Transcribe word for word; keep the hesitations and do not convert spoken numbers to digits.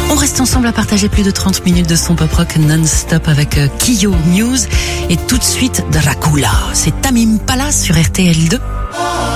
On reste ensemble à partager plus de trente minutes de son pop rock non-stop avec euh, Kyo Muse et tout de suite Dracula. C'est Tamim Pala sur R T L deux.